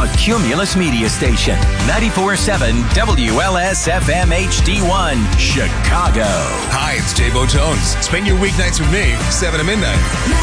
the Cumulus Media Station. 94.7 WLS-FM HD1, Chicago. Hi, it's Jay Botones. Spend your weeknights with me, 7 to midnight.